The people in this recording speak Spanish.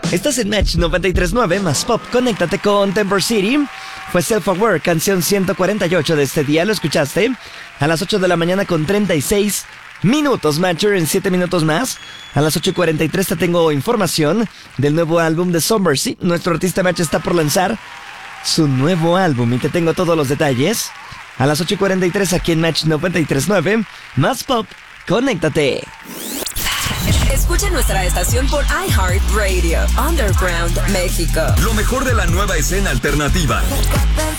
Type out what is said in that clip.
Estás en Match 93.9 más Pop. Conéctate con Temper City. Fue Self-Aware, canción 148 de este día. ¿Lo escuchaste? A las 8 de la mañana con 36 minutos, Matcher, en 7 minutos más. A las 8:43 te tengo información del nuevo álbum de Sommersy. Nuestro artista Match está por lanzar su nuevo álbum y te tengo todos los detalles. A las 8:43 aquí en Match 93.9 más Pop. Conéctate. Escucha nuestra estación por iHeartRadio, Underground, México. Lo mejor de la nueva escena alternativa.